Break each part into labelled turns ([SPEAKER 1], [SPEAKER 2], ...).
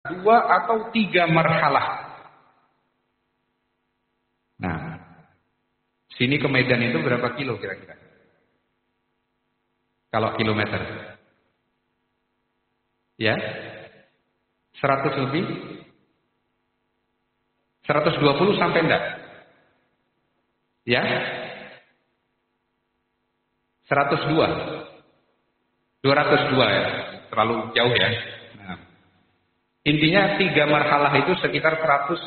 [SPEAKER 1] 2 atau 3 marhalah. Nah, sini ke Medan itu berapa kilo kira-kira? Kalau kilometer? Ya? 100 lebih? 120 sampai enggak? Ya? 102. 202 ya. Terlalu jauh ya. Nah, intinya 3 marhalah itu sekitar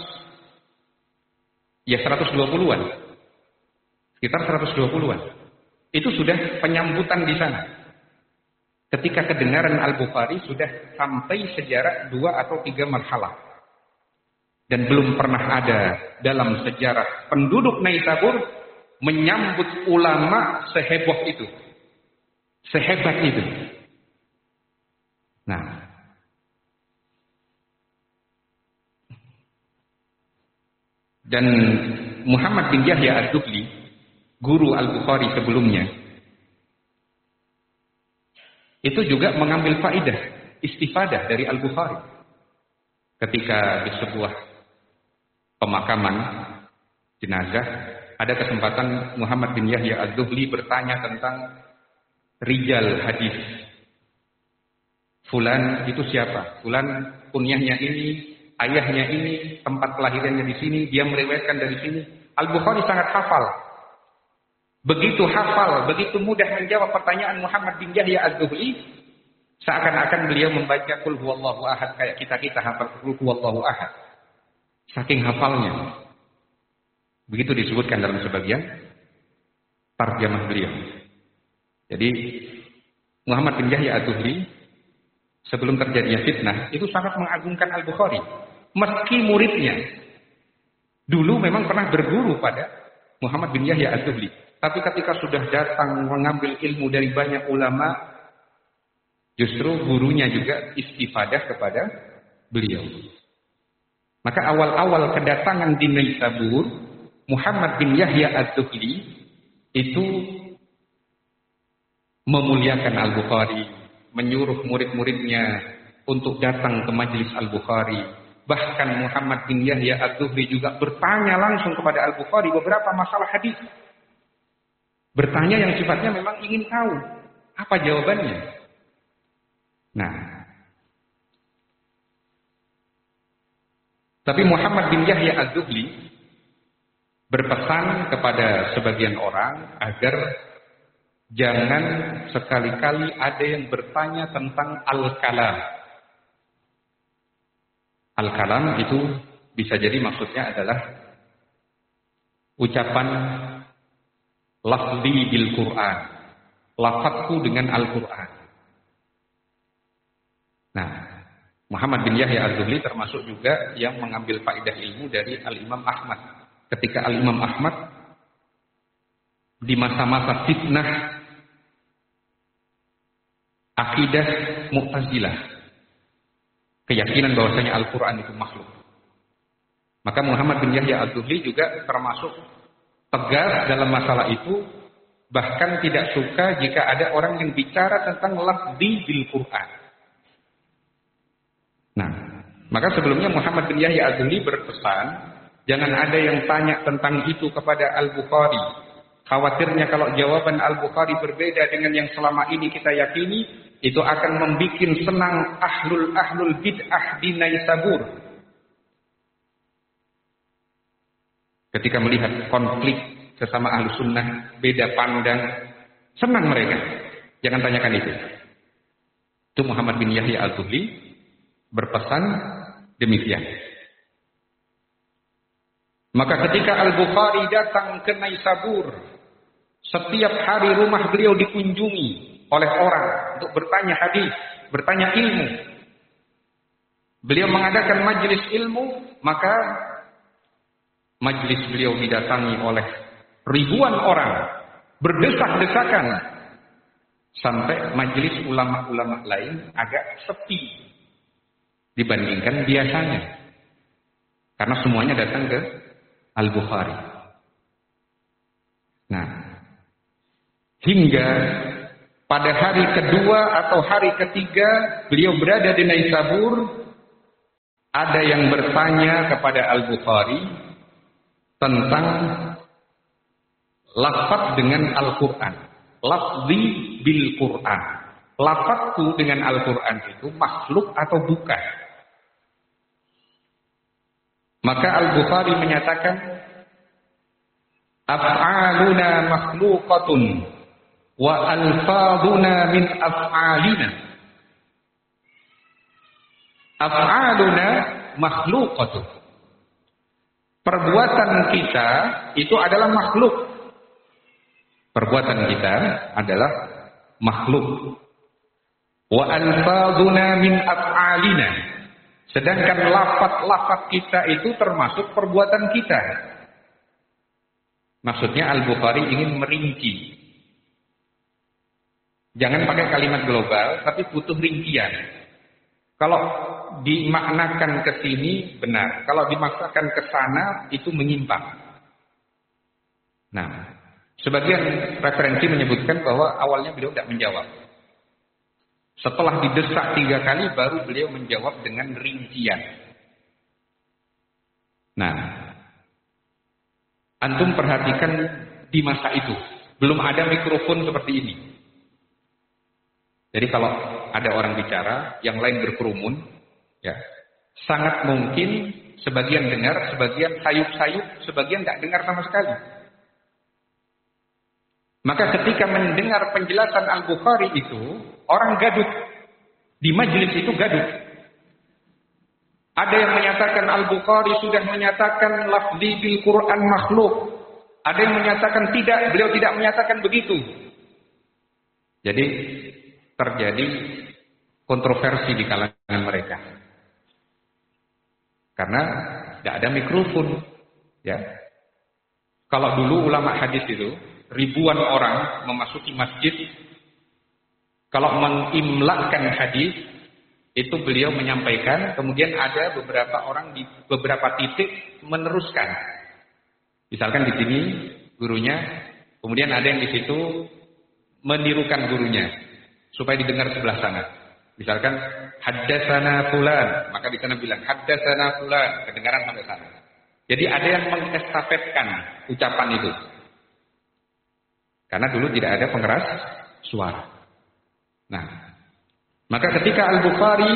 [SPEAKER 1] 120-an. Sekitar 120-an. Itu sudah penyambutan di sana. Ketika kedengaran Al-Bukhari sudah sampai sejarah 2 atau 3 marhalah. Dan belum pernah ada dalam sejarah penduduk Naisabur menyambut ulama seheboh itu. Sehebat itu. Nah, dan Muhammad bin Yahya ad-Dubli, guru Al-Bukhari sebelumnya, itu juga mengambil faidah, istifadah dari Al-Bukhari. Ketika di sebuah pemakaman jenazah, ada kesempatan Muhammad bin Yahya ad-Dubli bertanya tentang rijal hadis. Fulan itu siapa? Fulan kunyahnya ini, ayahnya ini, tempat kelahirannya di sini, dia meriwayatkan dari sini. Al-Bukhari sangat hafal. Begitu hafal, begitu mudah menjawab pertanyaan Muhammad bin Yahya ad-Dubli, seakan-akan beliau membaca Qul huwallahu ahad kayak kita hafal Qul huwallahu ahad. Saking hafalnya. Begitu disebutkan dalam sebagian tarjamah beliau. Jadi Muhammad bin Yahya ad-Dubli sebelum terjadinya fitnah itu sangat mengagungkan Al-Bukhari. Meski muridnya dulu memang pernah berguru pada Muhammad bin Yahya ad-Dubli, tapi ketika sudah datang mengambil ilmu dari banyak ulama, justru gurunya juga istifadah kepada beliau. Maka awal-awal kedatangan di Naisabur, Muhammad bin Yahya ad-Dubli itu memuliakan Al-Bukhari, menyuruh murid-muridnya untuk datang ke majelis Al-Bukhari. Bahkan Muhammad bin Yahya ad-Dubli juga bertanya langsung kepada Al-Bukhari beberapa masalah hadis. Bertanya yang sifatnya memang ingin tahu apa jawabannya. Nah, tapi Muhammad bin Yahya ad-Dubli berpesan kepada sebagian orang agar jangan sekali-kali ada yang bertanya tentang al-kalam. Al-kalam itu bisa jadi maksudnya adalah ucapan lafzi bil Quran, lafadzku dengan Al-Quran. Nah, Muhammad bin Yahya ad-Dubli termasuk juga yang mengambil faedah ilmu dari Al-Imam Ahmad. Ketika Al-Imam Ahmad di masa-masa fitnah akidah Mu'tazilah, keyakinan bahwasanya Al-Quran itu makhluk, maka Muhammad bin Yahya ad-Dubli juga termasuk tegas dalam masalah itu, bahkan tidak suka jika ada orang yang bicara tentang lafzi bil Quran. Nah, maka sebelumnya Muhammad bin Yahya ad-Dubli berpesan, jangan ada yang tanya tentang itu kepada Al-Bukhari. Khawatirnya kalau jawaban Al-Bukhari berbeda dengan yang selama ini kita yakini, itu akan membuat senang ahlul bid'ah di Naisabur. Ketika melihat konflik sesama ahlu sunnah, beda pandang, senang mereka. Jangan tanyakan itu. Itu Muhammad bin Yahya ad-Dubli berpesan demikian. Maka ketika Al-Bukhari datang ke Naisabur, setiap hari rumah beliau dikunjungi oleh orang untuk bertanya hadis, bertanya ilmu. Beliau mengadakan majelis ilmu, maka majelis beliau didatangi oleh ribuan orang, berdesak-desakan, sampai majelis ulama-ulama lain agak sepi dibandingkan biasanya, karena semuanya datang ke Al-Bukhari. Nah, hingga pada hari kedua atau hari ketiga beliau berada di Naisabur, ada yang bertanya kepada Al-Bukhari tentang lafaz dengan Al-Quran. Lafzi bil Quran. Lafazku dengan Al-Quran itu makhluk atau bukan? Maka Al-Bukhari menyatakan, af'aluna makhluqatun wa alfaduna min af'alina. Af'aluna makhluqatun. Perbuatan kita itu adalah makhluk. Perbuatan kita adalah makhluk. Wa alfaduna min af'alina. Sedangkan lafaz-lafaz kita itu termasuk perbuatan kita. Maksudnya Al-Bukhari ingin merinci. Jangan pakai kalimat global, tapi butuh rincian. Kalau dimaknakan ke sini benar, kalau dimaknakan ke sana itu menyimpang. Nah, sebagian referensi menyebutkan bahwa awalnya beliau tidak menjawab. Setelah didesak 3 kali baru beliau menjawab dengan rincian. Nah, antum perhatikan di masa itu belum ada mikrofon seperti ini. Jadi kalau ada orang bicara, yang lain berkerumun, ya, sangat mungkin sebagian dengar, sebagian sayup-sayup, sebagian tidak dengar sama sekali. Maka ketika mendengar penjelasan Al-Bukhari itu, orang gaduh. Di majelis itu gaduh. Ada yang menyatakan Al-Bukhari sudah menyatakan lafzi bil Quran makhluk. Ada yang menyatakan tidak, beliau tidak menyatakan begitu. Jadi terjadi kontroversi di kalangan mereka. Karena tidak ada mikrofon. Ya. Kalau dulu ulama hadis itu ribuan orang memasuki masjid, kalau mengimlakkan hadis itu beliau menyampaikan, kemudian ada beberapa orang di beberapa titik meneruskan. Misalkan di sini gurunya, kemudian ada yang di situ menirukan gurunya supaya didengar sebelah sana. Misalkan haddatsana fulan, maka di sana bilang haddatsana fulan, kedengaran sampai sana. Jadi ada yang mengestafetkan ucapan itu. Karena dulu tidak ada pengeras suara. Nah, maka ketika Al-Bukhari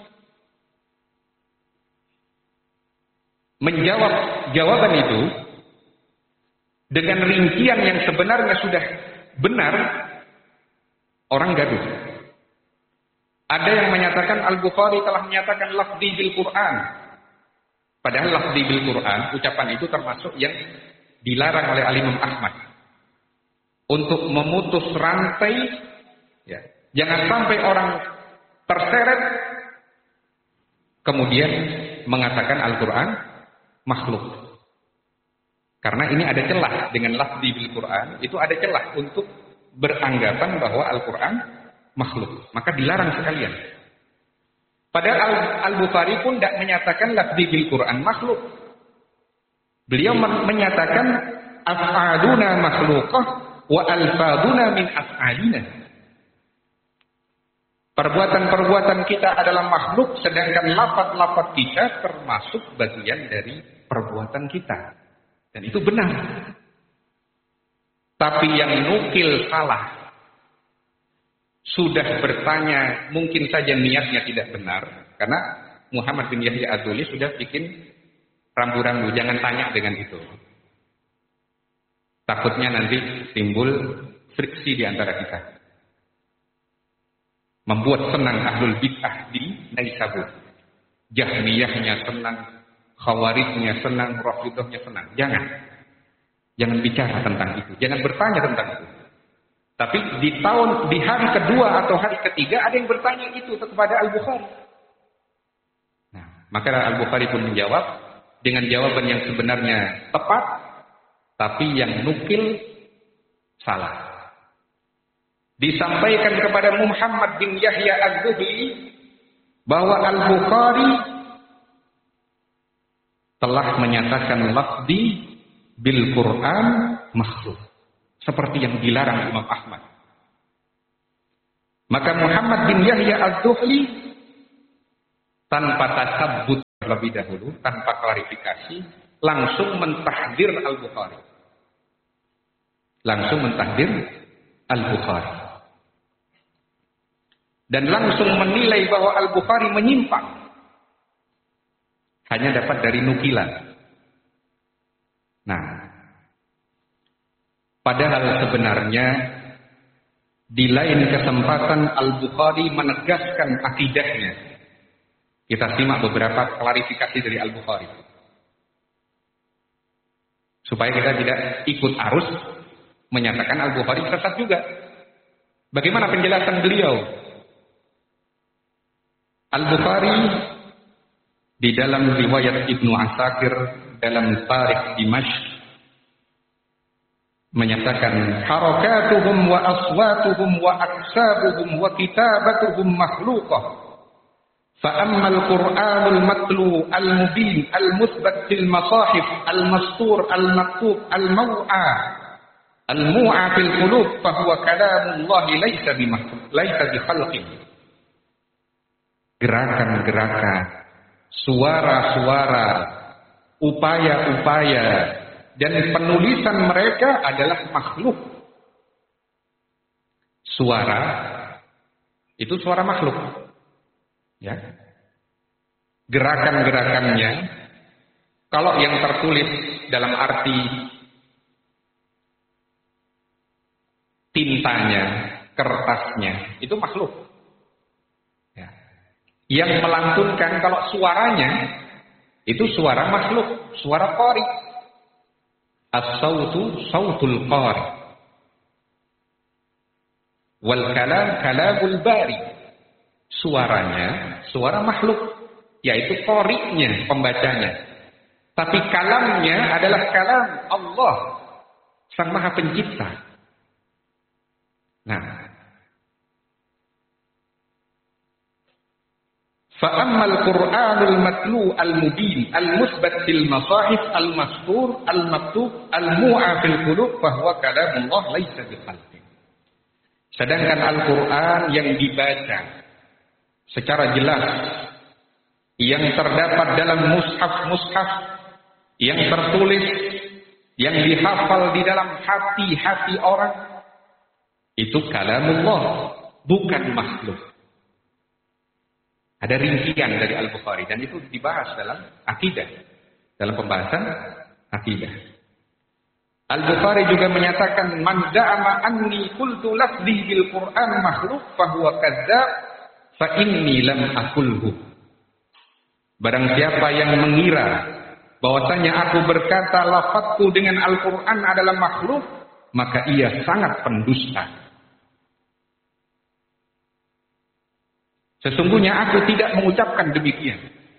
[SPEAKER 1] menjawab jawaban itu dengan rincian yang sebenarnya sudah benar, orang gaduh. Ada yang menyatakan Al-Bukhari telah menyatakan lafzi bil Quran. Padahal lafzi bil Quran, ucapan itu termasuk yang dilarang oleh Al-Imam Ahmad. Untuk memutus rantai, ya, jangan sampai orang terseret kemudian mengatakan Al-Quran makhluk. Karena ini ada celah dengan lafzi bil Quran, itu ada celah untuk beranggapan bahwa Al-Quran makhluk. Maka dilarang sekalian. Padahal Al-Bukhari pun tidak menyatakan lafzi bil Quran makhluk. Beliau menyatakan af'aluna makhluqah wa alfaduna min af'alina. Perbuatan-perbuatan kita adalah makhluk, sedangkan lafaz-lafaz kita termasuk bagian dari perbuatan kita. Dan itu benar. Tapi yang nukil salah. Sudah bertanya, mungkin saja niatnya tidak benar. Karena Muhammad bin Yahya Az-Zuhli sudah bikin rambu-rambu, jangan tanya dengan itu. Takutnya nanti timbul friksi di antara kita. Membuat senang ahlul bid'ah di Naisabur. Jahmiyahnya senang, Khawarijnya senang, Rafidhahnya senang. Jangan bicara tentang itu. Jangan bertanya tentang itu. Tapi di hari kedua atau hari ketiga ada yang bertanya itu kepada Al-Bukhari. Nah, maka Al-Bukhari pun menjawab dengan jawaban yang sebenarnya tepat, tapi yang nukil salah. Disampaikan kepada Muhammad bin Yahya Az-Zuhli bahwa Al-Bukhari telah menyatakan lafzi bil Quran makhluk, seperti yang dilarang Imam Ahmad. Maka Muhammad bin Yahya Az-Zuhli tanpa tasabbut terlebih dahulu tanpa klarifikasi, langsung mentahdir Al-Bukhari. Langsung mentahdir Al-Bukhari. Dan langsung menilai bahwa Al-Bukhari menyimpang. Hanya dapat dari nukilan. Nah, padahal sebenarnya di lain kesempatan Al-Bukhari menegaskan akidahnya. Kita simak beberapa klarifikasi dari Al-Bukhari. Supaya kita tidak ikut arus menyatakan Al-Bukhari sesat juga. Bagaimana penjelasan beliau? Al-Bukhari di dalam riwayat Ibnu Asakir dalam Tarikh Dimashq menyatakan harakatuhum wa aswatuhum wa aksabuhum wa kitabatuhum makhluqah fa ammal Qur'anul matlu al-mubin al-muthbat fil masahif al-mastur al-maktub al-maw'a al-mu'a fil qulub fa huwa kalamullah laysa bi khalqin. Gerakan-gerakan, suara-suara, upaya-upaya dan penulisan mereka adalah makhluk. Suara itu suara makhluk. Ya. Gerakan-gerakannya kalau yang tertulis dalam arti tintanya, kertasnya itu makhluk. Ya. Yang melantunkan kalau suaranya itu suara makhluk, suara qari. As-sautu sautul qari. Wal kalam kalamul bari. Suaranya suara makhluk, yaitu qari'nya, pembacanya. Tapi kalamnya adalah kalam Allah, Sang Maha Pencipta. Nah, فَأَمَّا الْقُرْآنُ الْمَتْلُو الْمُبِينُ الْمُثْبَتْ فِي الْمَصَاحِفِ الْمَسْطُورِ الْمَكْتُوبِ الْمُوعَى فِي الْقُلُوبِ فَهُوَ كَلَامُ اللَّهِ لَيْسَ بِخَلْقٍ. Sedangkan Al-Quran yang dibaca secara jelas, yang terdapat dalam mushaf-mushaf, yang tertulis, yang dihafal di dalam hati-hati orang, itu kalamullah, bukan makhluk. Ada rincian dari Al-Bukhari dan itu dibahas dalam akidah, dalam pembahasan akidah. Al-Bukhari juga menyatakan man za'ama anni qultu lafzi bil Qur'an makhluk fa huwa kadzdzab fa inni lam aqulhu. Barang siapa yang mengira bahwasanya aku berkata lafazku dengan Al-Qur'an adalah makhluk, maka ia sangat pendusta. Sesungguhnya aku tidak mengucapkan demikian.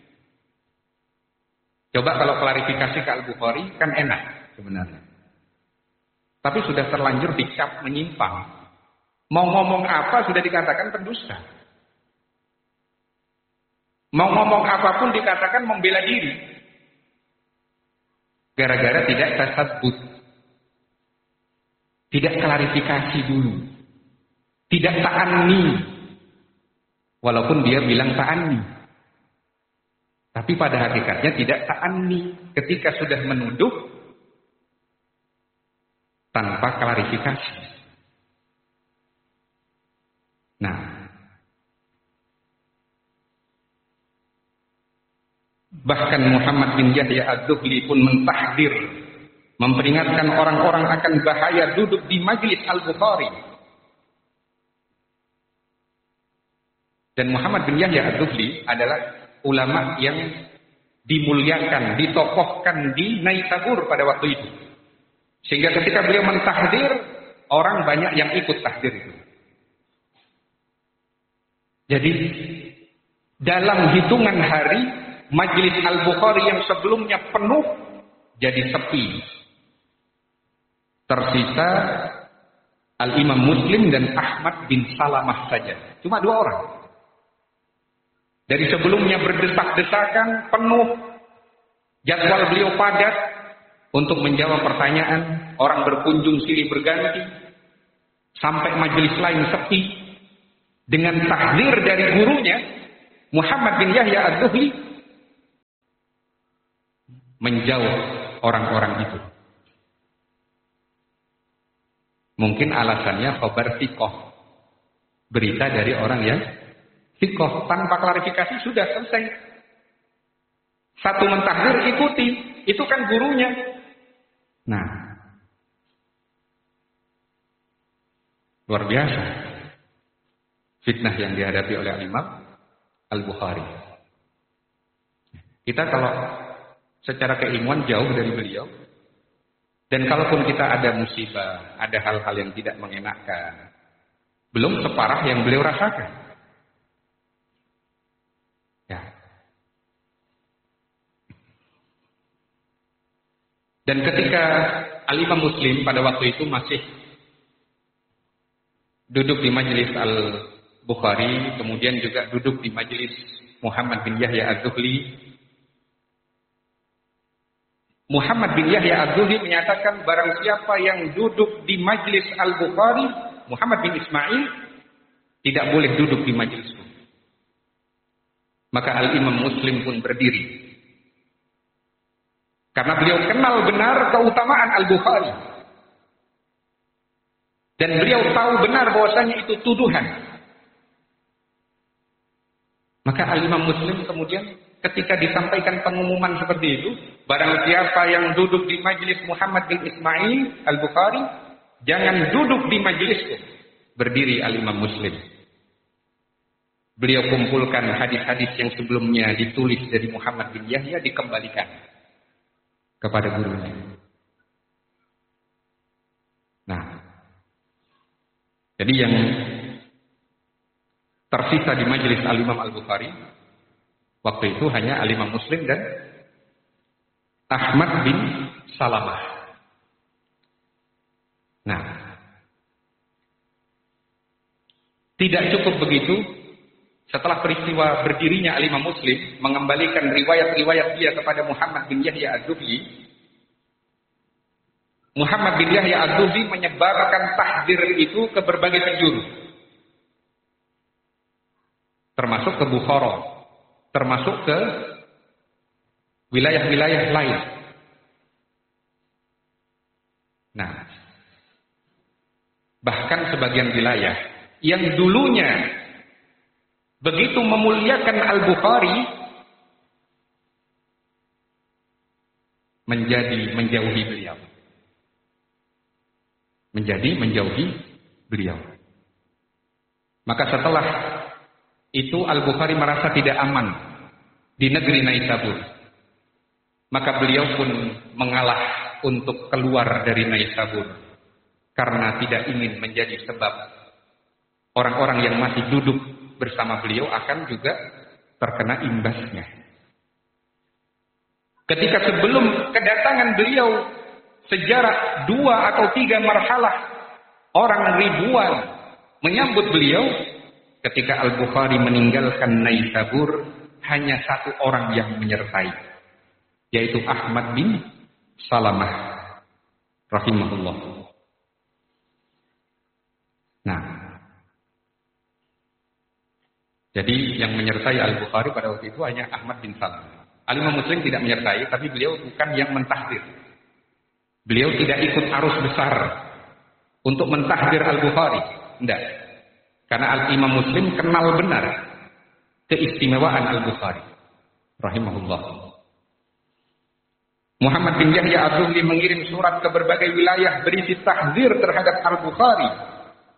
[SPEAKER 1] Coba kalau klarifikasi ke Al-Bukhari kan enak sebenarnya. Tapi sudah terlanjur dicap menyimpang. Mau ngomong apa sudah dikatakan pendusta. Mau ngomong apapun dikatakan membela diri. Gara-gara tidak tasabbut. Tidak klarifikasi dulu. Tidak ta'anni. Walaupun dia bilang ta'anni. Tapi pada hakikatnya tidak ta'anni. Ketika sudah menuduh tanpa klarifikasi. Nah, bahkan Muhammad bin Yahya ad-Duhli pun mentahdir, memperingatkan orang-orang akan bahaya duduk di majlis Al-Bukhari. Dan Muhammad bin Yahya ad-Duhli adalah ulama yang dimuliakan, ditokohkan di Naisabur pada waktu itu. Sehingga ketika beliau mentahdir, orang banyak yang ikut tahdir itu. Jadi dalam hitungan hari, majlis Al-Bukhari yang sebelumnya penuh jadi sepi. Tersisa Al-Imam Muslim dan Ahmad bin Salamah saja. Cuma 2 orang. Dari sebelumnya berdesak-desakan, penuh, jadwal beliau padat untuk menjawab pertanyaan, orang berkunjung silih berganti, sampai majelis lain sepi. Dengan tahdir dari gurunya, Muhammad bin Yahya ad-Duhli, menjauh orang-orang itu. Mungkin alasannya khabar thiqah, berita dari orang yang thiqah, tanpa klarifikasi sudah selesai. Satu mentahdir ikuti, itu kan gurunya. Nah, luar biasa fitnah yang dihadapi oleh Imam Al-Bukhari. Kita kalau secara keilmuan jauh dari beliau, dan kalaupun kita ada musibah, ada hal-hal yang tidak mengenakan, belum separah yang beliau rasakan. Ya. Dan ketika Al-Imam Muslim pada waktu itu masih duduk di majelis Al-Bukhari, kemudian juga duduk di majelis Muhammad bin Yahya Az-Zuhli. Muhammad bin Yahya Az-Zuhli menyatakan barang siapa yang duduk di majelis Al-Bukhari, Muhammad bin Ismail tidak boleh duduk di majelisku. Maka Al-Imam Muslim pun berdiri. Karena beliau kenal benar keutamaan Al-Bukhari. Dan beliau tahu benar bahwasanya itu tuduhan. Maka Al-Imam Muslim kemudian ketika disampaikan pengumuman seperti itu, barang siapa yang duduk di majelis Muhammad bin Ismail Al-Bukhari, jangan duduk di majelisku. Berdiri Al-Imam Muslim. Beliau kumpulkan hadis-hadis yang sebelumnya ditulis dari Muhammad bin Yahya, dikembalikan kepada gurunya. Nah, jadi yang tersisa di majelis Al-Imam Al-Bukhari waktu itu hanya Al-Imam Muslim dan Ahmad bin Salamah. Nah, tidak cukup begitu. Setelah peristiwa berdirinya Al-Imam Muslim mengembalikan riwayat-riwayat dia kepada Muhammad bin Yahya Az-Zuhli, Muhammad bin Yahya Az-Zuhli menyebarkan tahdzir itu ke berbagai penjuru, termasuk ke Bukhara, termasuk ke wilayah-wilayah lain. Nah, bahkan sebagian wilayah yang dulunya begitu memuliakan Al-Bukhari menjauhi beliau. Menjauhi beliau. Maka setelah itu Al-Bukhari merasa tidak aman di negeri Naisabur. Maka beliau pun mengalah untuk keluar dari Naisabur karena tidak ingin menjadi sebab orang-orang yang masih duduk bersama beliau akan juga terkena imbasnya. Ketika sebelum kedatangan beliau, sejarah 2 atau 3 marhalah orang ribuan menyambut beliau. Ketika Al-Bukhari meninggalkan Naisabur, hanya 1 orang yang menyertai, yaitu Ahmad bin Salamah rahimahullah. Nah, jadi yang menyertai Al-Bukhari pada waktu itu hanya Ahmad bin Salamah. Al-Imam Muslim tidak menyertai, tapi beliau bukan yang mentahdir. Beliau tidak ikut arus besar untuk mentahdir Al-Bukhari. Tidak. Karena Al-Imam Muslim kenal benar keistimewaan Al-Bukhari rahimahullah. Muhammad bin Yahya Az-Zuhli mengirim surat ke berbagai wilayah berisi tahdzir terhadap Al-Bukhari.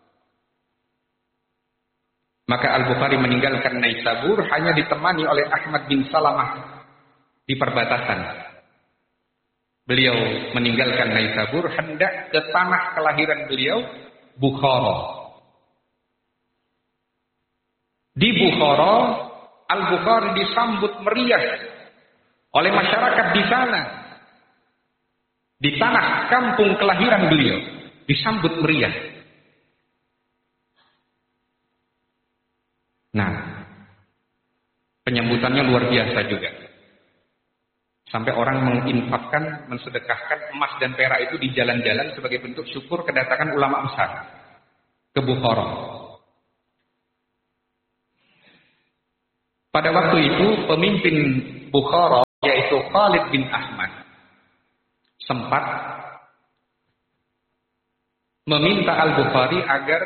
[SPEAKER 1] Maka Al-Bukhari meninggalkan Naisabur hanya ditemani oleh Ahmad bin Salamah di perbatasan. Beliau meninggalkan Naisabur hendak ke tanah kelahiran beliau, Bukhara. Di Bukhara, Al-Bukhari disambut meriah oleh masyarakat di sana. Di tanah kampung kelahiran beliau disambut meriah. Nah, penyambutannya luar biasa juga. Sampai orang menginfakkan, mensedekahkan emas dan perak itu di jalan-jalan sebagai bentuk syukur kedatangan ulama besar ke Bukhara. Pada waktu itu pemimpin Bukhara yaitu yaitu Khalid bin Ahmad, sempat meminta Al-Bukhari agar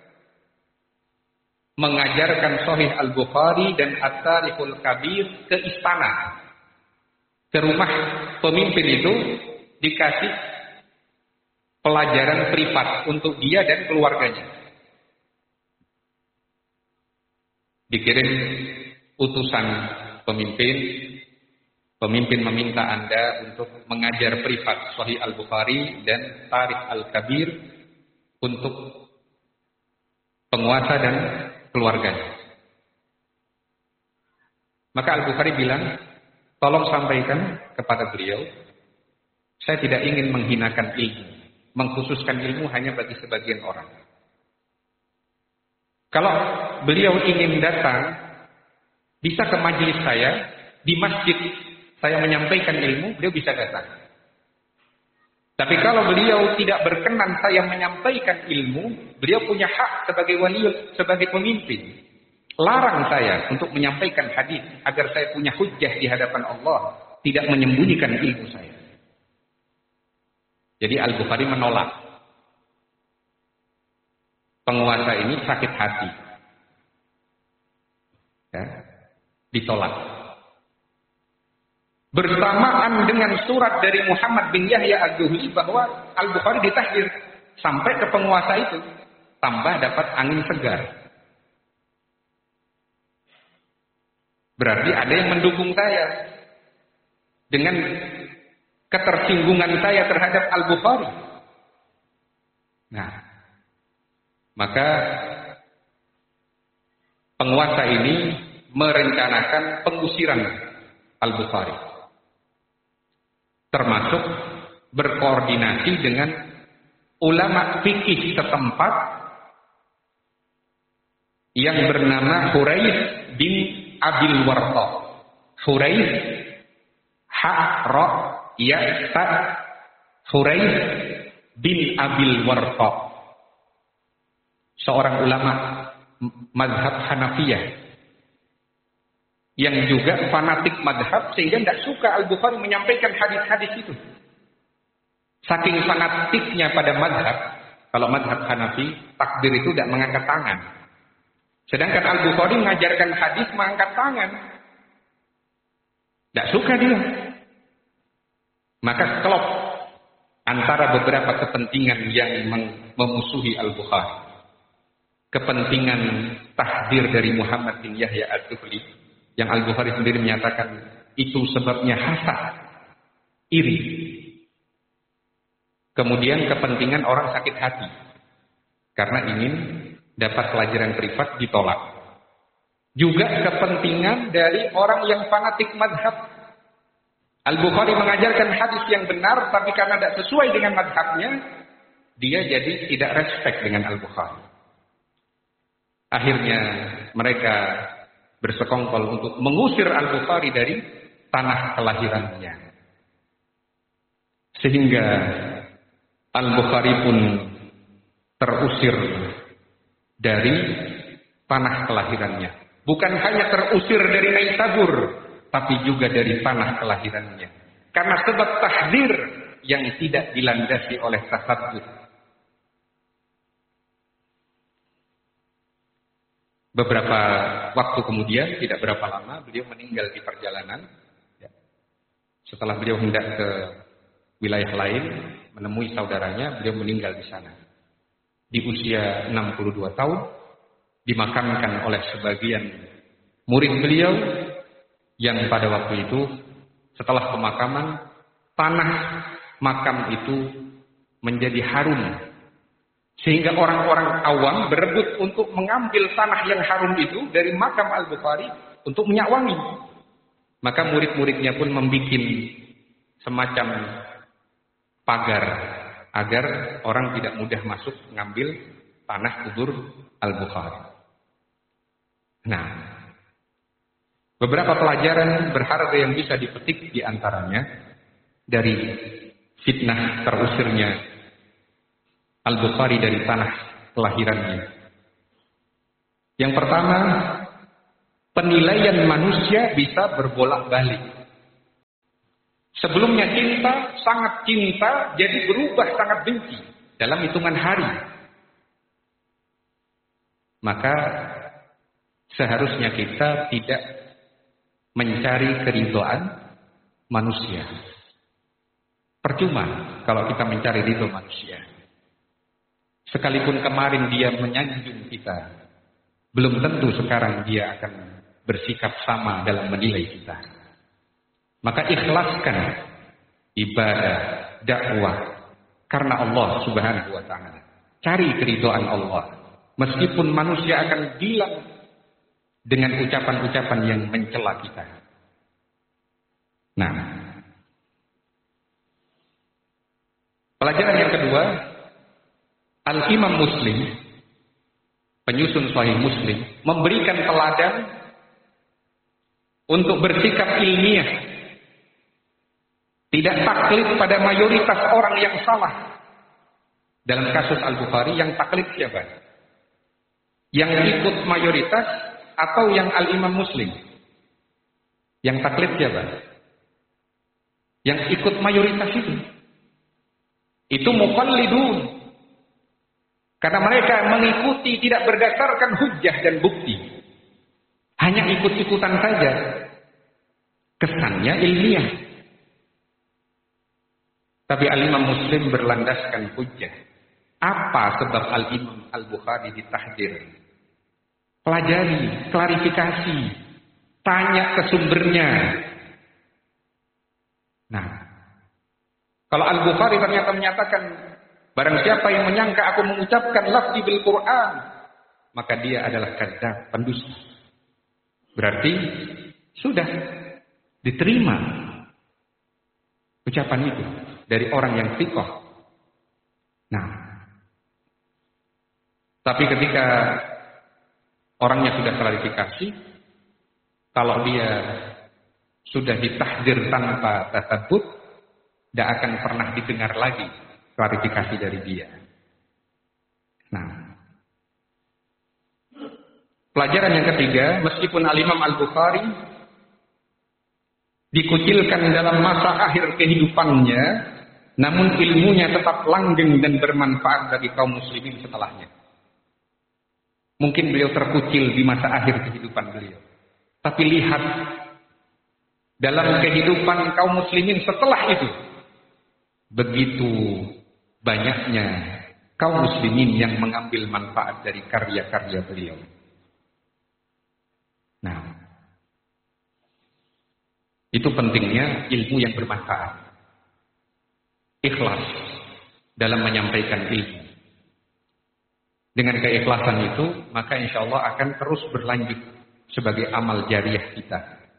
[SPEAKER 1] mengajarkan Sahih Al-Bukhari dan At-Tarikhul Kabir ke istana, ke rumah pemimpin itu, dikasih pelajaran privat untuk dia dan keluarganya. Dikirim utusan pemimpin meminta Anda untuk mengajar privat Sahih Al-Bukhari dan Tarikh Al-Kabir untuk penguasa dan keluarganya. Maka Al-Bukhari bilang, tolong sampaikan kepada beliau, saya tidak ingin menghinakan ilmu, mengkhususkan ilmu hanya bagi sebagian orang. Kalau beliau ingin datang, bisa ke majelis saya, di masjid saya menyampaikan ilmu, beliau bisa datang. Tapi kalau beliau tidak berkenan saya menyampaikan ilmu, beliau punya hak sebagai wali, sebagai pemimpin. Larang saya untuk menyampaikan hadis agar saya punya hujjah di hadapan Allah, tidak menyembunyikan ilmu saya. Jadi Al-Bukhari menolak. Penguasa ini sakit hati. Ya, ditolak. Bersamaan dengan surat dari Muhammad bin Yahya Az-Zuhli bahwa Al-Bukhari ditahdir sampai ke penguasa itu, tambah dapat angin segar. Berarti ada yang mendukung saya dengan ketersinggungan saya terhadap Al-Bukhari. Nah, maka penguasa ini merencanakan pengusiran Al-Bukhari, termasuk berkoordinasi dengan ulama fikih setempat yang bernama Huraith bin Abil Warqa. Huraith ha-ra ya-ta, Huraith bin Abil Warqa, seorang ulama mazhab Hanafiyah yang juga fanatik mazhab, sehingga tidak suka Al-Bukhari menyampaikan hadis-hadis itu. Saking fanatiknya pada mazhab, kalau mazhab Hanafi, takbir itu tidak mengangkat tangan. Sedangkan Al-Bukhari mengajarkan hadis mengangkat tangan. Tidak suka dia. Maka klop antara beberapa kepentingan yang memusuhi Al-Bukhari. Kepentingan tahdir dari Muhammad bin Yahya Az-Zuhli, yang Al-Bukhari sendiri menyatakan itu sebabnya hasad, iri. Kemudian kepentingan orang sakit hati karena ingin dapat pelajaran privat, ditolak. Juga kepentingan dari orang yang fanatik mazhab. Al-Bukhari mengajarkan hadis yang benar, tapi karena tidak sesuai dengan mazhabnya, dia jadi tidak respect dengan Al-Bukhari. Akhirnya mereka bersekongkol untuk mengusir Al-Bukhari dari tanah kelahirannya. Sehingga Al-Bukhari pun terusir dari tanah kelahirannya. Bukan hanya terusir dari Naisabur, tapi juga dari tanah kelahirannya. Karena sebab tahdir yang tidak dilandasi oleh tasaddud. Beberapa waktu kemudian, tidak berapa lama, beliau meninggal di perjalanan. Setelah beliau hendak ke wilayah lain, menemui saudaranya, beliau meninggal di sana. Di usia 62 tahun, dimakamkan oleh sebagian murid beliau, yang pada waktu itu, setelah pemakaman, tanah makam itu menjadi harum. Sehingga orang-orang awam berebut untuk mengambil tanah yang harum itu dari makam Al-Bukhari untuk minyak wangi. Maka murid-muridnya pun membuat semacam pagar agar orang tidak mudah masuk mengambil tanah kubur Al-Bukhari. Nah, beberapa pelajaran berharga yang bisa dipetik di antaranya dari fitnah terusirnya Al-Bukhari dari tanah kelahirannya. Yang pertama, penilaian manusia bisa berbolak-balik. Sebelumnya cinta, sangat cinta, jadi berubah sangat benci dalam hitungan hari. Maka seharusnya kita tidak mencari keridhaan manusia. Percuma kalau kita mencari ridho manusia. Sekalipun kemarin dia menyanjung kita, belum tentu sekarang dia akan bersikap sama dalam menilai kita. Maka ikhlaskan ibadah, dakwah karena Allah Subhanahu wa taala. Cari keridhaan Allah. Meskipun manusia akan bilang dengan ucapan-ucapan yang mencela kita. Nah, pelajaran yang kedua, Al-Imam Muslim, penyusun Sahih Muslim, memberikan teladan untuk bersikap ilmiah, tidak taklid pada mayoritas orang yang salah. Dalam kasus Al-Bukhari, yang taklid siapa? Yang ikut mayoritas atau yang Al-Imam Muslim? Yang taklid siapa? Yang ikut mayoritas itu muqallidun. Karena mereka mengikuti tidak berdasarkan hujjah dan bukti. Hanya ikut-ikutan saja. Kesannya ilmiah. Tapi Al-Imam Muslim berlandaskan hujjah. Apa sebab Al-Imam Al-Bukhari ditahdir? Pelajari, klarifikasi, tanya ke sumbernya. Nah, kalau Al-Bukhari ternyata menyatakan, barang siapa yang menyangka aku mengucapkan lafzi bil Quran, maka dia adalah kadzdzab, pendusta. Berarti sudah diterima ucapan itu dari orang yang thiqah. Nah, tapi ketika orangnya sudah klarifikasi, kalau dia sudah ditahdir tanpa tasabbut, tidak akan pernah didengar lagi klarifikasi dari dia. Nah, pelajaran yang ketiga, meskipun Al-Imam Al-Bukhari dikucilkan dalam masa akhir kehidupannya, namun ilmunya tetap langgeng dan bermanfaat bagi kaum muslimin setelahnya. Mungkin beliau terkucil di masa akhir kehidupan beliau. Tapi lihat, dalam kehidupan kaum muslimin setelah itu, begitu banyaknya kaum muslimin yang mengambil manfaat dari karya-karya beliau. Nah, itu pentingnya ilmu yang bermanfaat. Ikhlas dalam menyampaikan ilmu. Dengan keikhlasan itu, maka insya Allah akan terus berlanjut sebagai amal jariah kita.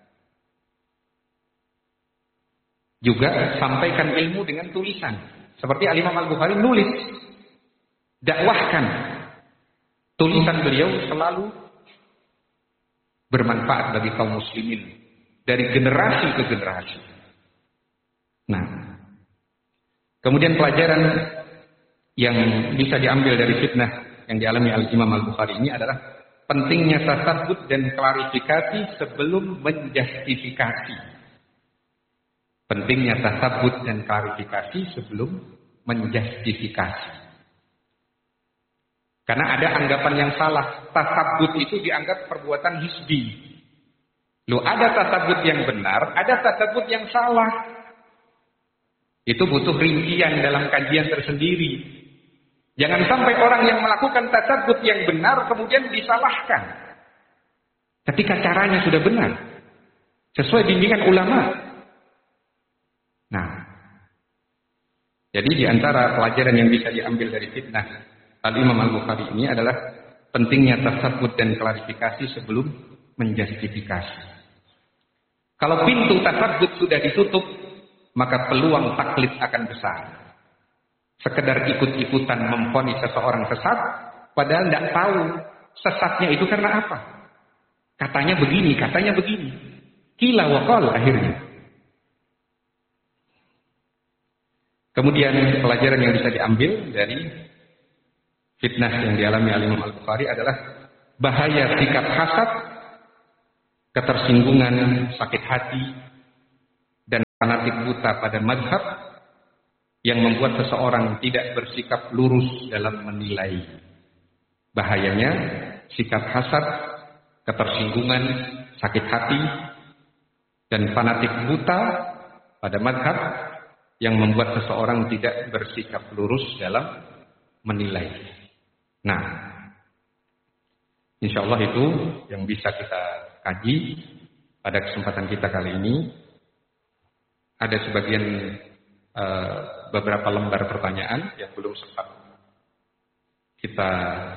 [SPEAKER 1] Juga sampaikan ilmu dengan tulisan. Seperti Al-Imam Al-Bukhari nulis. Dakwahkan. Tulisan beliau selalu bermanfaat bagi kaum muslimin. Dari generasi ke generasi. Nah, kemudian pelajaran yang bisa diambil dari fitnah yang dialami Al-Imam Al-Bukhari ini adalah pentingnya tasabbut dan klarifikasi sebelum menjustifikasi. Pentingnya tasabbut dan klarifikasi sebelum menjustifikasi. Karena ada anggapan yang salah. Tasabbut itu dianggap perbuatan hizbi. Loh, ada tasabbut yang benar, ada tasabbut yang salah. Itu butuh rincian dalam kajian tersendiri. Jangan sampai orang yang melakukan tasabbut yang benar kemudian disalahkan. Ketika caranya sudah benar. Sesuai bimbingan ulama. Nah, jadi di antara pelajaran yang bisa diambil dari fitnah Al-Imam Al-Bukhari ini adalah pentingnya tasabbut dan klarifikasi sebelum menjustifikasi. Kalau pintu tasabbut sudah ditutup, maka peluang taklid akan besar. Sekedar ikut-ikutan memvonis seseorang sesat, padahal tidak tahu sesatnya itu karena apa. Katanya begini, katanya begini. Kila wa qal akhirnya. Kemudian pelajaran yang bisa diambil dari fitnah yang dialami Al-Imam Al-Bukhari adalah bahaya sikap hasad, ketersinggungan, sakit hati, dan fanatik fanatik buta pada mazhab yang membuat seseorang tidak bersikap lurus dalam menilai. Bahayanya sikap hasad, ketersinggungan, sakit hati, dan fanatik buta pada mazhab yang membuat seseorang tidak bersikap lurus dalam menilai. Nah, insya Allah itu yang bisa kita kaji pada kesempatan kita kali ini. Ada sebagian beberapa lembar pertanyaan yang belum sempat kita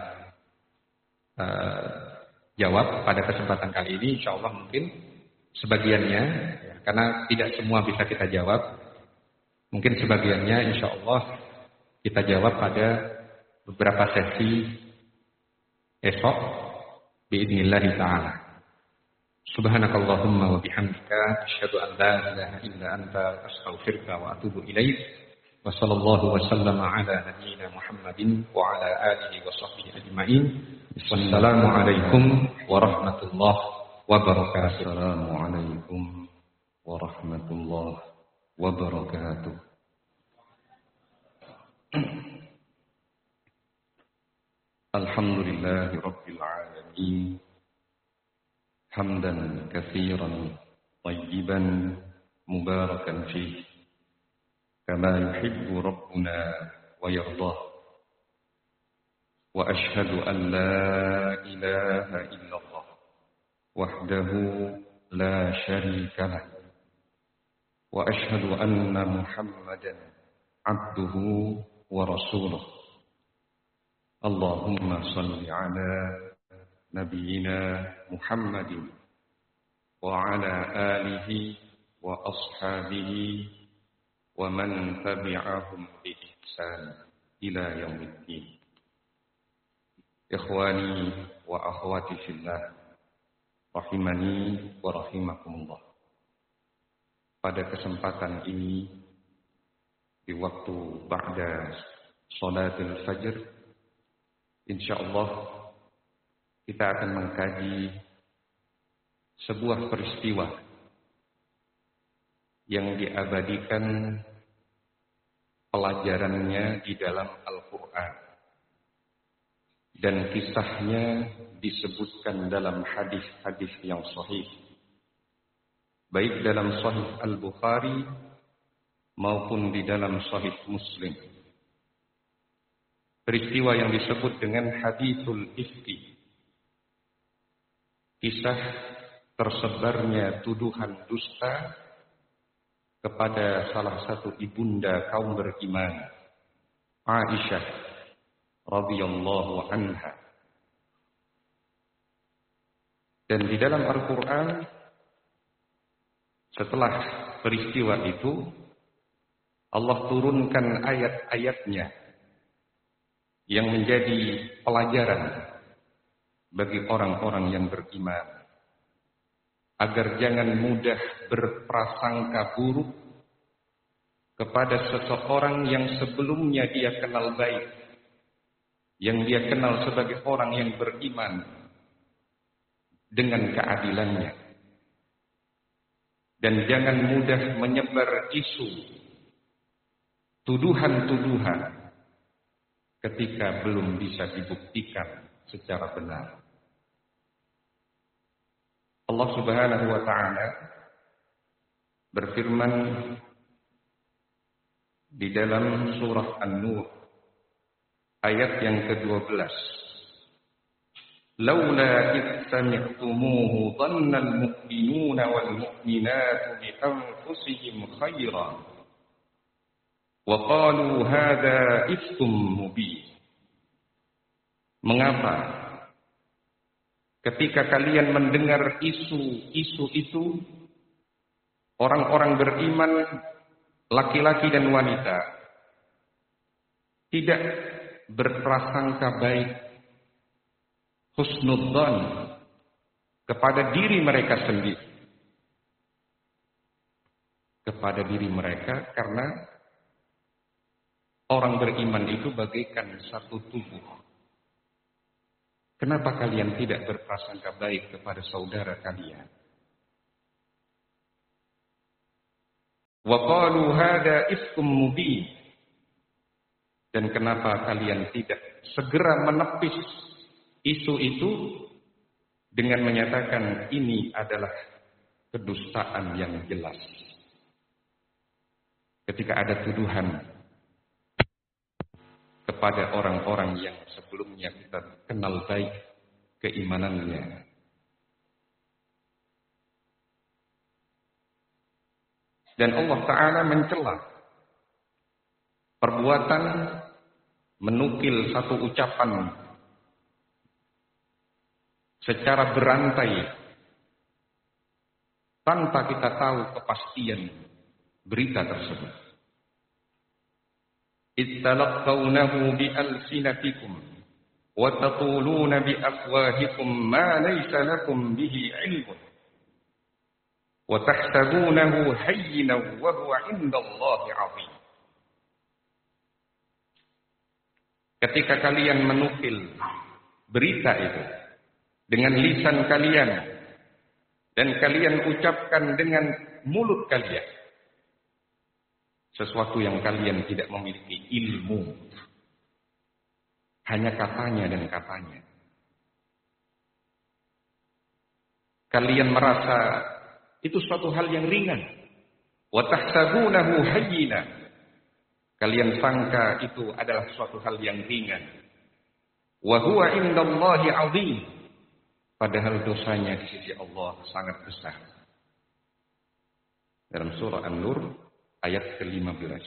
[SPEAKER 1] jawab pada kesempatan kali ini. Insya Allah mungkin sebagiannya, ya, karena tidak semua bisa kita jawab. Mungkin sebagiannya insya Allah kita jawab pada beberapa sesi esok biidznillah ta'ala. Subhanakallahumma wa bihamdika asyhadu an la ilaha illa anta astaghfiruka wa atubu ilaik. Wa sallallahu wa sallama ala nabiyyina Muhammadin wa ala alihi wa sahbihi ajma'in. Wassalamu alaikum warahmatullahi wabarakatuh.
[SPEAKER 2] Assalamualaikum warahmatullahi wabarakatuh. Alhamdulillahi rabbil alamin. Hamdan katsiran tayyiban mubarakan fihi kama yuhibbu rabbuna wa yardah. Wa ashhadu an la ilaha illallah wahdahu la syarika lah. Wa ashhadu anna Muhammadan abduhu wa rasuluh. Allahumma salli ala nabiyyina Muhammadin wa ala alihi wa ashabihi wa man tabi'ahum bi ihsan ila yaumiddin. Ikhwani wa akhwati fillah, rahimani wa rahimakumullah. Pada kesempatan ini di waktu ba'da salatul fajr, insyaallah kita akan mengkaji sebuah peristiwa yang diabadikan pelajarannya di dalam Al-Quran dan kisahnya disebutkan dalam hadis-hadis yang sahih, baik dalam Sahih Al-Bukhari maupun di dalam Sahih Muslim. Peristiwa yang disebut dengan haditsul ifki, kisah tersebarnya tuduhan dusta kepada salah satu ibunda kaum beriman, Aisyah radhiyallahu anha. Dan di dalam Al-Quran, setelah peristiwa itu, Allah turunkan ayat-ayatnya yang menjadi pelajaran bagi orang-orang yang beriman, agar jangan mudah berprasangka buruk kepada seseorang yang sebelumnya dia kenal baik, yang dia kenal sebagai orang yang beriman dengan keadilannya. Dan jangan mudah menyebar isu, tuduhan-tuduhan ketika belum bisa dibuktikan secara benar. Allah Subhanahu wa ta'ala berfirman di dalam surah An-Nur ayat yang ke-12. Laula id sami'tumuhu dhanna al-mu'minuna wal mu'minatu bi anfusihim khairan wa qalu hadza ifkum mubin. Mengapa ketika kalian mendengar isu-isu itu, orang-orang beriman, laki-laki dan wanita, tidak berprasangka baik, husnudzan kepada diri mereka sendiri, kepada diri mereka, karena orang beriman itu bagaikan satu tubuh. Kenapa kalian tidak berprasangka baik kepada saudara kalian? Wa qalu hada ifkum mubin. Dan kenapa kalian tidak segera menepis isu itu dengan menyatakan ini adalah kedustaan yang jelas. Ketika ada tuduhan kepada orang-orang yang sebelumnya kita kenal baik keimanannya. Dan Allah Ta'ala mencela perbuatan menukil satu ucapan secara berantai tanpa kita tahu kepastian berita tersebut. Ittalaqawnahu bi'alsinatikum wa taquluna biafwahikum ma laysa lakum bihi ilmun wa tahsabunahu hayyinan wa huwa 'indallahi 'azim. Ketika kalian menukil berita itu dengan lisan kalian dan kalian ucapkan dengan mulut kalian sesuatu yang kalian tidak memiliki ilmu, hanya katanya dan katanya. Kalian merasa itu suatu hal yang ringan. Wa tahsabunahu hayyina. Kalian sangka itu adalah suatu hal yang ringan. Wa huwa 'indallahi 'azim. Padahal dosanya di sisi Allah sangat besar. Dalam surah An-Nur ayat ke-15.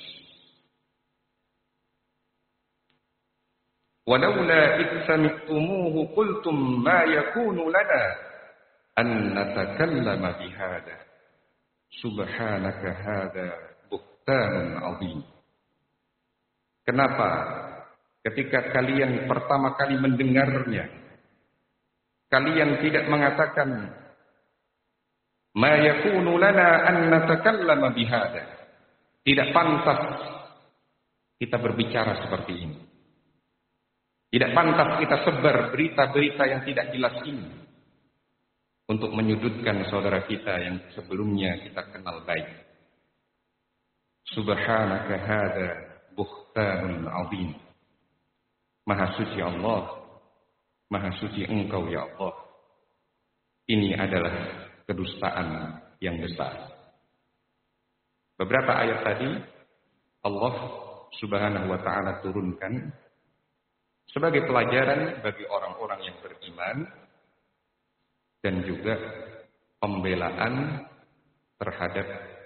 [SPEAKER 2] Walaula id sami'tumuhu qultum ma yakunu lana an natakallama bihada subhanaka hada buhtanun 'azim. Kenapa ketika kalian pertama kali mendengarnya kalian tidak mengatakan ma yakunu lana an natakallama bihada? Tidak pantas kita berbicara seperti ini. Tidak pantas kita sebar berita-berita yang tidak jelas ini untuk menyudutkan saudara kita yang sebelumnya kita kenal baik. Subhanaka hada buhtanun 'azim. Maha suci Allah, maha suci Engkau ya Allah. Ini adalah kedustaan yang besar. Beberapa ayat tadi Allah Subhanahu wa taala turunkan sebagai pelajaran bagi orang-orang yang beriman dan juga pembelaan terhadap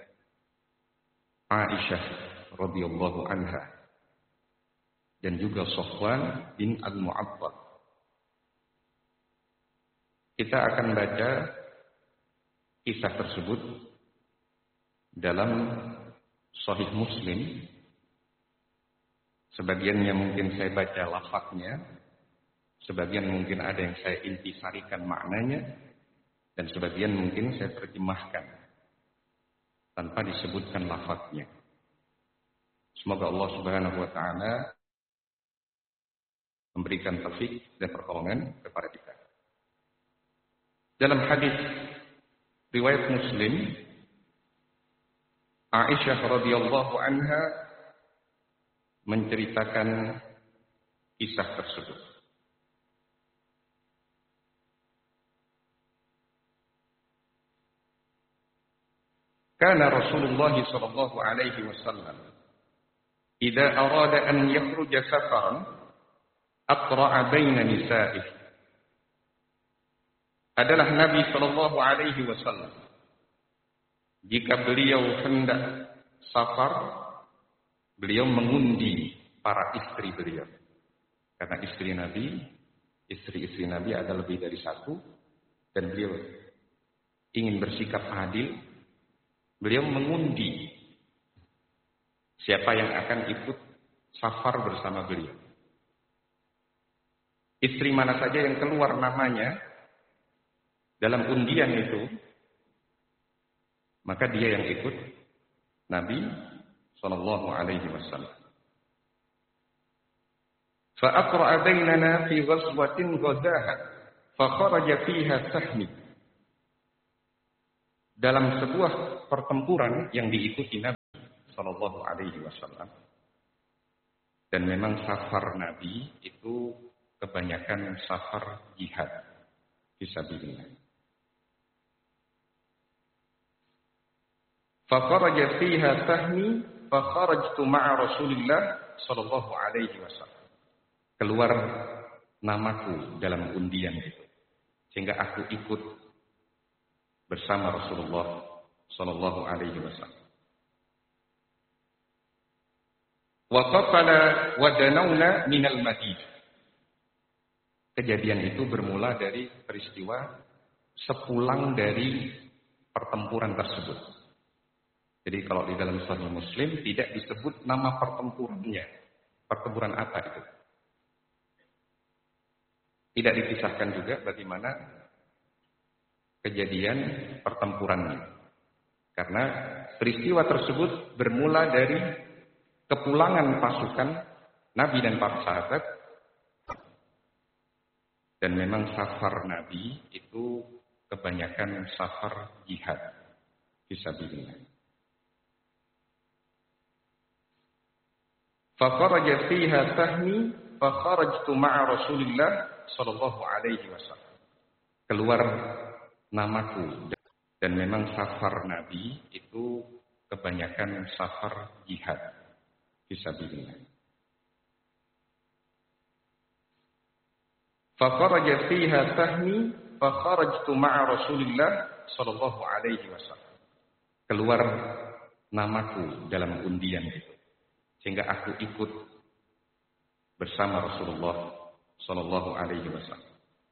[SPEAKER 2] Aisyah radhiyallahu anha dan juga Safwan bin Al-Mu'attal. Kita akan baca kisah tersebut dalam Sahih Muslim. Sebagiannya mungkin saya baca lafaznya, sebagian mungkin ada yang saya intisarikan maknanya, dan sebagian mungkin saya terjemahkan tanpa disebutkan lafaznya. Semoga Allah Subhanahu wa taala memberikan taufik dan pertolongan kepada kita. Dalam hadis riwayat Muslim, Aisyah radhiyallahu anha menceritakan kisah tersebut. Kana Rasulullah sallallahu alaihi wasallam idza arada an yakhruja safaran aqra'a baina nisa'ihi. Adalah Nabi sallallahu alaihi wasallam jika beliau hendak safar, beliau mengundi para istri beliau. Karena istri-istri Nabi ada lebih dari satu, dan beliau ingin bersikap adil. Beliau mengundi siapa yang akan ikut safar bersama beliau. Istri mana saja yang keluar namanya dalam undian itu, maka dia yang ikut Nabi sallallahu alaihi wasallam. Fa aqra'a bainana fi ghazwatin ghazaha fa kharaja fiha sahmi. Dalam sebuah pertempuran yang diikuti Nabi Sallallahu Alaihi Wasallam. Dan memang safar Nabi itu kebanyakan safar jihad fisabilillah. Fakharaja fiha sahmi fakharajtu ma'a Rasulillah sallallahu alaihi wasallam. Keluar namaku dalam undian itu, sehingga aku ikut bersama Rasulullah sallallahu alaihi wasallam. Wa qatala wa danawna minal Madinah. Kejadian itu bermula dari peristiwa sepulang dari pertempuran tersebut. Jadi kalau di dalam Sahih Muslim tidak disebut nama pertempurannya. Pertempuran apa itu? Tidak dipisahkan juga bagaimana kejadian pertempurannya. Karena peristiwa tersebut bermula dari kepulangan pasukan Nabi dan para sahabat. Dan memang safar Nabi itu kebanyakan safar jihad fisabilillah. Fakharaja fiha sahmi fakharajtu ma'a Rasulillah sallallahu alaihi wasallam. Keluar namaku, dan memang safar Nabi itu kebanyakan safar jihad fisabilillah. Fakharaja fiha sahmi fakharajtu ma'a Rasulillah sallallahu alaihi wasallam. Keluar namaku dalam undian itu, sehingga aku ikut bersama Rasulullah sallallahu alaihi wasallam.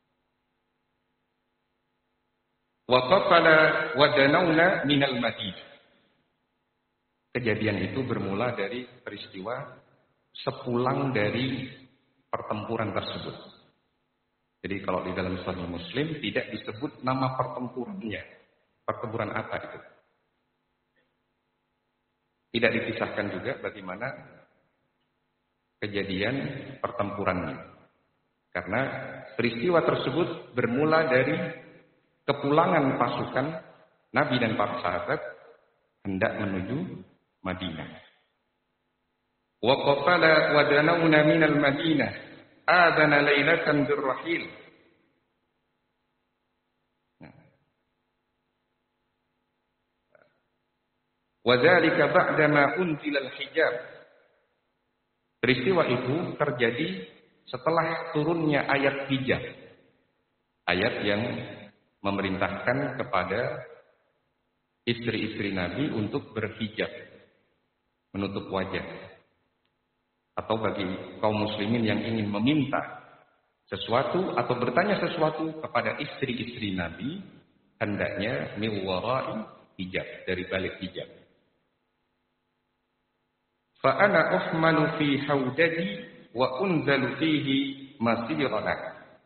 [SPEAKER 2] Wa qatala wa danawna minal Madinah. Kejadian itu bermula dari peristiwa sepulang dari pertempuran tersebut. Jadi kalau di dalam Sahih Muslim tidak disebut nama pertempurannya. Pertempuran apa itu? Tidak dipisahkan juga bagaimana kejadian pertempurannya. Karena peristiwa tersebut bermula dari kepulangan pasukan Nabi dan para sahabat hendak menuju Madinah. Wa qafala wa danawna minal Madinah. Adana lailatan birrahil. Wa dzalika ba'dama unzila al-hijab. Peristiwa itu terjadi setelah turunnya ayat hijab. Ayat yang memerintahkan kepada istri-istri Nabi untuk berhijab, menutup wajah. Atau bagi kaum muslimin yang ingin meminta sesuatu atau bertanya sesuatu kepada istri-istri Nabi, hendaknya min wara'i hijab, dari balik hijab. Fa ana uhmalu fi haudadi wa unzalu fihi masirana.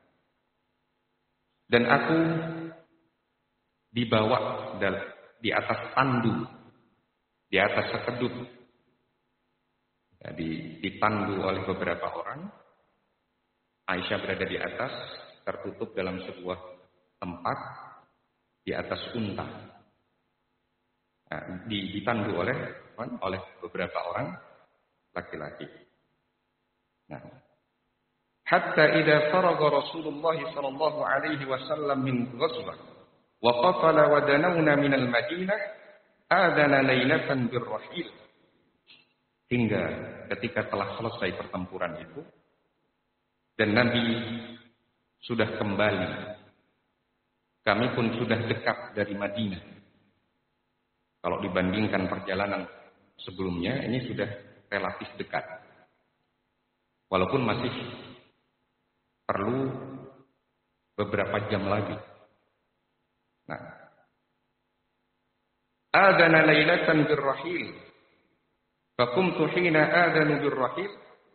[SPEAKER 2] Dan aku dibawa di atas tandu, di atas sekedut. Jadi ditandu oleh beberapa orang. Aisyah berada di atas, tertutup dalam sebuah tempat di atas unta. Nah, ditandu oleh beberapa orang laki-laki. Nah, hatta idza faraga Rasulullah sallallahu alaihi wasallam min ghazwah wa qatala wa danawna min al-Madinah adana lailatan birrahil. Hingga ketika telah selesai pertempuran itu dan Nabi sudah kembali, kami pun sudah dekat dari Madinah. Kalau dibandingkan perjalanan sebelumnya, ini sudah relatif dekat. Walaupun masih perlu beberapa jam lagi. Nah, adana lailatan birrahil. فقمت حين آذن بالرحيل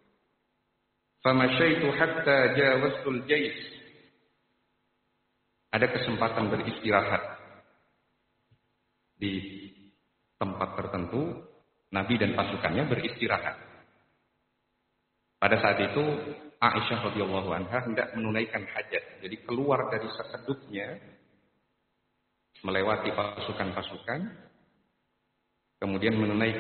[SPEAKER 2] فمشيت حتى جاوزت الجيش. Ada kesempatan beristirahat di tempat tertentu. Nabi dan pasukannya beristirahat. Pada saat itu Aisyah radhiyallahu anha hendak menunaikan hajat. Jadi keluar dari sekedupnya, melewati pasukan-pasukan, kemudian menunaikan